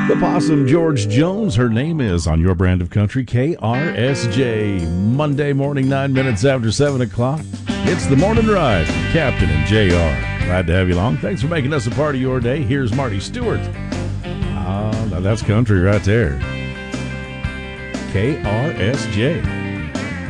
The Possum George Jones, her name is on your brand of country, KRSJ. Monday morning, 9 minutes after 7 o'clock. It's the morning ride, Captain and JR. Glad to have you along. Thanks for making us a part of your day. Here's Marty Stewart. Now that's country right there. KRSJ.